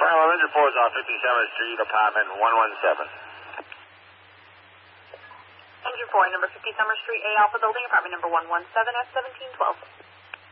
Bravo, engine 4 is on 57th Street, apartment 117. Engine 4, number 50 Summer Street, A Alpha Building, apartment number 117 at 1712.